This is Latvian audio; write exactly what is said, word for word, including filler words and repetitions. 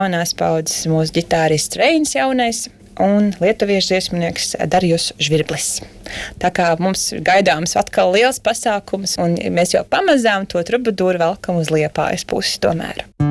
Jaunās paudzes mūsu ģitārists Reinis jaunais un lietuviešu dziesminieks Darjus Žvirblis. Tā kā mums ir gaidāms atkal liels pasākums, un mēs jau pamazām to trubadūru velkam uz Liepājas pusi tomēr.